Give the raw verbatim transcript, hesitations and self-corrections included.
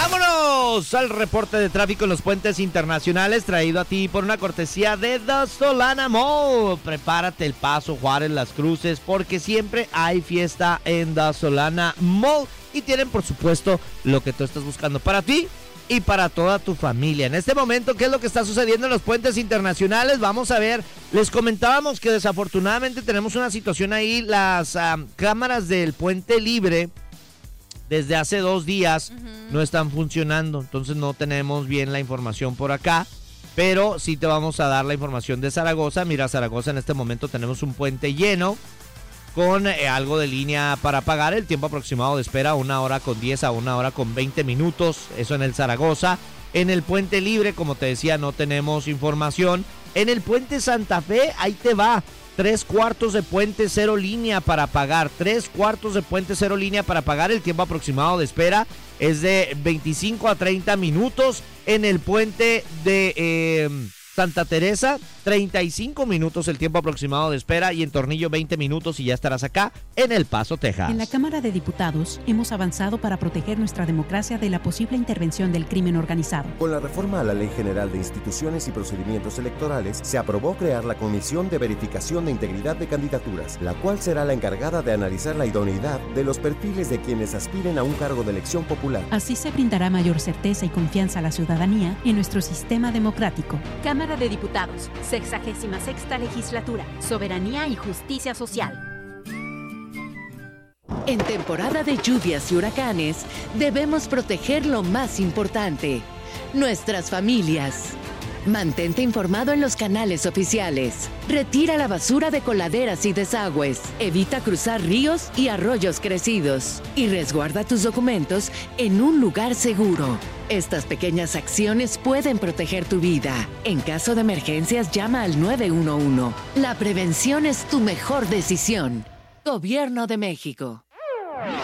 Vámonos al reporte de tráfico en los puentes internacionales, traído a ti por una cortesía de The Solana Mall. Prepárate el Paso, Juárez, Las Cruces, porque siempre hay fiesta en The Solana Mall. Y tienen, por supuesto, lo que tú estás buscando para ti y para toda tu familia. En este momento, ¿qué es lo que está sucediendo en los puentes internacionales? Vamos a ver, les comentábamos que desafortunadamente tenemos una situación ahí. Las um, cámaras del Puente Libre desde hace dos días uh-huh. no están funcionando, entonces no tenemos bien la información por acá, pero sí te vamos a dar la información de Zaragoza. Mira, Zaragoza en este momento tenemos un puente lleno con eh, algo de línea para pagar. El tiempo aproximado de espera, una hora con diez a una hora con veinte minutos, eso en el Zaragoza. En el Puente Libre, como te decía, no tenemos información. En el Puente Santa Fe, ahí te va. Tres cuartos de puente, cero línea para pagar. Tres cuartos de puente, cero línea para pagar. El tiempo aproximado de espera es de veinticinco a treinta minutos. En el puente de eh, Santa Teresa, treinta y cinco minutos el tiempo aproximado de espera. Y en Tornillo, veinte minutos y ya estarás acá en El Paso, Texas. En la Cámara de Diputados hemos avanzado para proteger nuestra democracia de la posible intervención del crimen organizado. Con la reforma a la Ley General de Instituciones y Procedimientos Electorales, se aprobó crear la Comisión de Verificación de Integridad de Candidaturas, la cual será la encargada de analizar la idoneidad de los perfiles de quienes aspiren a un cargo de elección popular. Así se brindará mayor certeza y confianza a la ciudadanía en nuestro sistema democrático. Cámara de Diputados, sexagésima sexta legislatura, soberanía y justicia social. En temporada de lluvias y huracanes, debemos proteger lo más importante, nuestras familias. Mantente informado en los canales oficiales. Retira la basura de coladeras y desagües. Evita cruzar ríos y arroyos crecidos. Y resguarda tus documentos en un lugar seguro. Estas pequeñas acciones pueden proteger tu vida. En caso de emergencias, llama al nueve uno uno. La prevención es tu mejor decisión. Gobierno de México.